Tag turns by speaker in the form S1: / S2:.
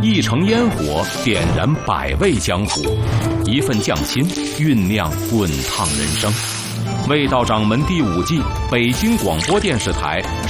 S1: 一城烟火点燃百味江湖，一份匠心酝酿滚烫人生。味道掌门第5季，北京广播电视台